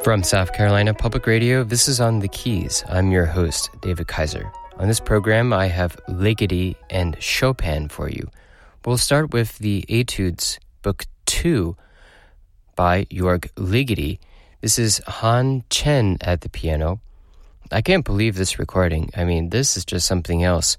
From South Carolina Public Radio, this is On the Keys. I'm your host, David Kaiser. On this program, I have Ligeti and Chopin for you. We'll start with the Etudes, Book 2 by Jörg Ligeti. This is Han Chen at the piano. I can't believe this recording. I mean, this is just something else.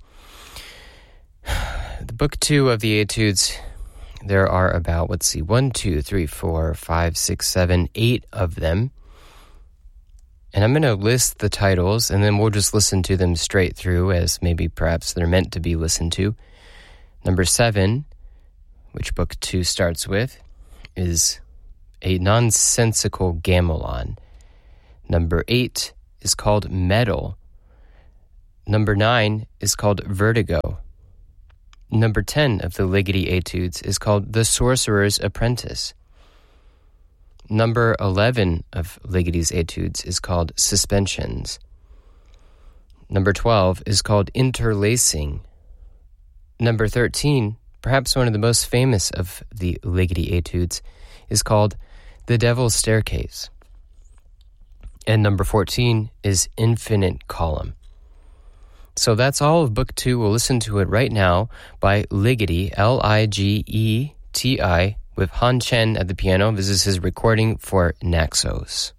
The Book 2 of the Etudes, there are about, 1, 2, 3, 4, 5, 6, 7, 8 of them. And I'm going to list the titles, and then we'll just listen to them straight through as maybe perhaps they're meant to be listened to. Number 7, which Book 2 starts with, is A Nonsensical Gamelan. Number 8 is called Metal. Number 9 is called Vertigo. Number 10 of the Ligeti Etudes is called The Sorcerer's Apprentice. Number 11 of Ligeti's Etudes is called Suspensions. Number 12 is called Interlacing. Number 13, perhaps one of the most famous of the Ligeti Etudes, is called The Devil's Staircase. And number 14 is Infinite Column. So that's all of Book 2. We'll listen to it right now by Ligeti, Ligeti, with Han Chen at the piano. This is his recording for Naxos.